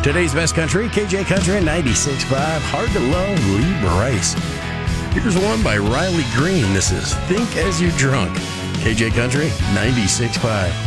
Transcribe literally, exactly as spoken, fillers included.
Today's best country, K J Country ninety-six point five. Hard to Love, Lee Bryce. Here's one by Riley Green. This is Think As You're Drunk. K J Country ninety-six point five.